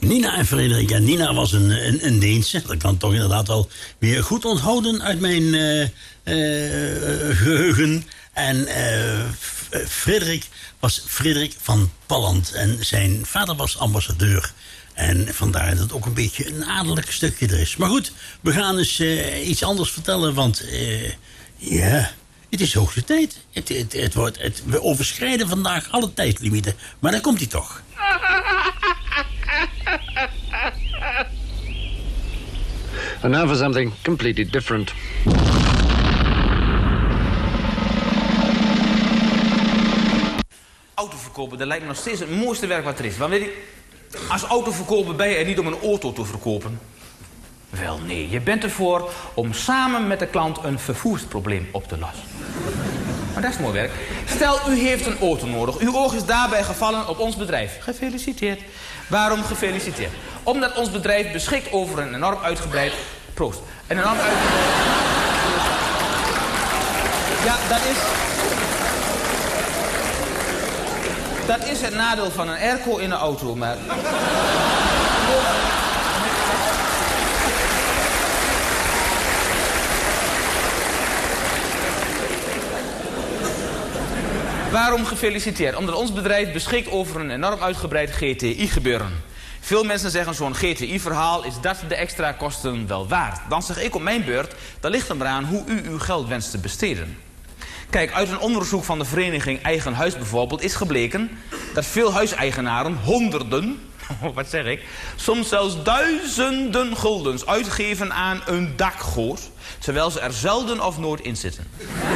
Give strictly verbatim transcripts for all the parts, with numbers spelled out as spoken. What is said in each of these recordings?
Nina en Frederik. En Nina was een, een, een Deense. Dat kan toch inderdaad wel weer goed onthouden uit mijn uh, uh, geheugen. En uh, Frederik was Frederik van Palland. En zijn vader was ambassadeur. En vandaar dat het ook een beetje een adellijk stukje er is. Maar goed, we gaan eens uh, iets anders vertellen. Want uh, ja, het is hoogste tijd. Het, het, het wordt, het, we overschrijden vandaag alle tijdlimieten. Maar dan komt hij toch. And now for something completely different. Autoverkopen, dat lijkt me nog steeds het mooiste werk wat er is. Want weet je, als autoverkoper ben je er niet om een auto te verkopen. Wel nee, je bent ervoor om samen met de klant een vervoersprobleem op te lossen. Maar dat is mooi werk. Stel, u heeft een auto nodig. Uw oog is daarbij gevallen op ons bedrijf. Gefeliciteerd. Waarom gefeliciteerd? Omdat ons bedrijf beschikt over een enorm uitgebreid... Proost. Een enorm uitgebreid... Ja, dat is... Dat is het nadeel van een airco in een auto, maar... Waarom gefeliciteerd? Omdat ons bedrijf beschikt over een enorm uitgebreid G T I-gebeuren. Veel mensen zeggen zo'n G T I-verhaal is dat de extra kosten wel waard. Dan zeg ik op mijn beurt, dat ligt er maar aan hoe u uw geld wenst te besteden. Kijk, uit een onderzoek van de vereniging Eigen Huis bijvoorbeeld is gebleken dat veel huiseigenaren honderden, wat zeg ik, soms zelfs duizenden guldens uitgeven aan een dakgoot, terwijl ze er zelden of nooit in zitten.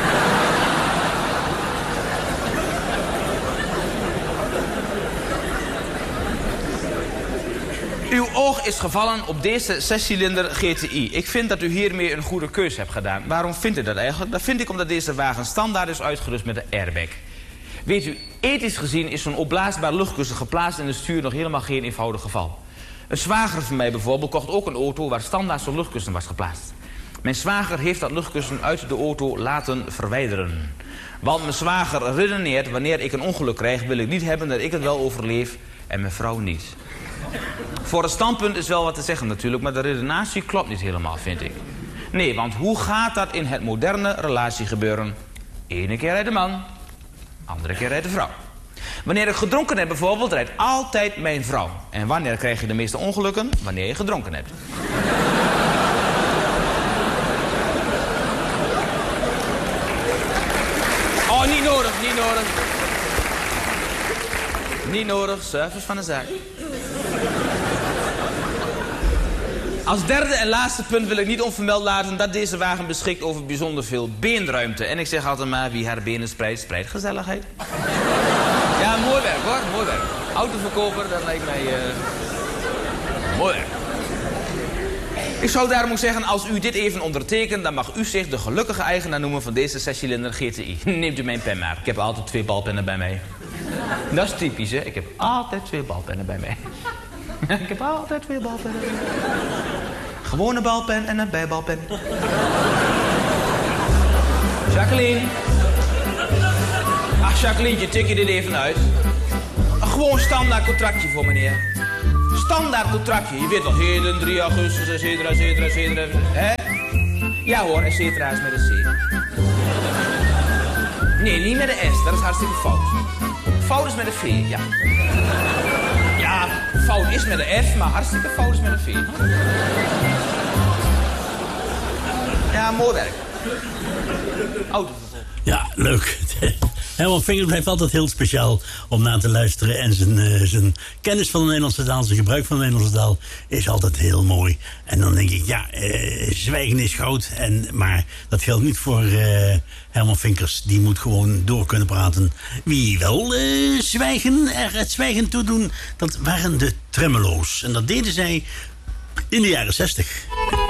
Uw oog is gevallen op deze zescilinder G T I. Ik vind dat u hiermee een goede keus hebt gedaan. Waarom vindt u dat eigenlijk? Dat vind ik omdat deze wagen standaard is uitgerust met een airbag. Weet u, ethisch gezien is zo'n opblaasbaar luchtkussen geplaatst in het stuur nog helemaal geen eenvoudig geval. Een zwager van mij bijvoorbeeld kocht ook een auto waar standaard zo'n luchtkussen was geplaatst. Mijn zwager heeft dat luchtkussen uit de auto laten verwijderen. Want mijn zwager redeneert, wanneer ik een ongeluk krijg, wil ik niet hebben dat ik het wel overleef en mijn vrouw niet. Voor het standpunt is wel wat te zeggen natuurlijk, maar de redenatie klopt niet helemaal, vind ik. Nee, want hoe gaat dat in het moderne relatiegebeuren? Ene keer rijdt de man, andere keer rijdt de vrouw. Wanneer ik gedronken heb bijvoorbeeld, rijdt altijd mijn vrouw. En wanneer krijg je de meeste ongelukken? Wanneer je gedronken hebt. Oh, niet nodig, niet nodig. Niet nodig, cijfers van de zaak. Als derde en laatste punt wil ik niet onvermeld laten dat deze wagen beschikt over bijzonder veel beenruimte. En ik zeg altijd maar, wie haar benen spreidt, spreidt gezelligheid. Ja, mooi werk hoor, mooi werk. Autoverkoper, dat lijkt mij... Uh... Mooi werk. Ik zou daarom ook zeggen, als u dit even ondertekent, dan mag u zich de gelukkige eigenaar noemen van deze zescilinder G T I. Neemt u mijn pen maar. Ik heb altijd twee balpennen bij mij. Dat is typisch, hè. Ik heb altijd twee balpennen bij mij. Ik heb altijd twee balpennen. Gewone balpen en een bijbalpen. Jacqueline. Ach, Jacqueline, tik je dit even uit. Een gewoon standaard contractje voor meneer. Standaard contractje. Je weet wel, heden, drie augustus, et cetera, et cetera, et cetera. Hè? Ja hoor, et cetera is met een C. Nee, niet met een S. Dat is hartstikke fout. Fout is met een V, ja. Ja, fout is met een F, maar hartstikke fout is met een V. Ja, mooi werk. Auto. Ja, leuk. Herman Vinkers blijft altijd heel speciaal om naar te luisteren. En zijn, uh, zijn kennis van de Nederlandse taal, zijn gebruik van de Nederlandse taal is altijd heel mooi. En dan denk ik, ja, uh, zwijgen is goud. En, maar dat geldt niet voor uh, Herman Vinkers. Die moet gewoon door kunnen praten. Wie wel uh, zwijgen, er het zwijgen toe doen, dat waren de Tremolo's. En dat deden zij in de jaren zestig.